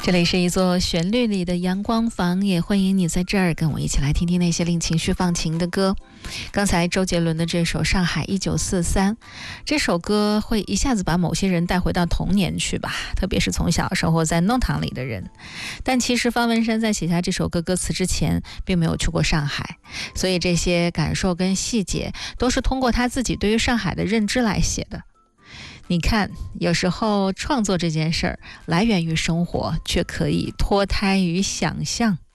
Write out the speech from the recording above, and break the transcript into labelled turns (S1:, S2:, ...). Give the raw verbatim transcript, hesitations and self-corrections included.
S1: 这里是一座旋律里的阳光房，也欢迎你在这儿跟我一起来听听那些令情绪放晴的歌。刚才周杰伦的这首《上海一九四三》，这首歌会一下子把某些人带回到童年去吧，特别是从小生活在弄堂里的人。但其实方文山在写下这首歌歌词之前并没有去过上海，所以这些感受跟细节都是通过他自己对于上海的认知来写的。你看，有时候创作这件事儿来源于生活，却可以脱胎于想象。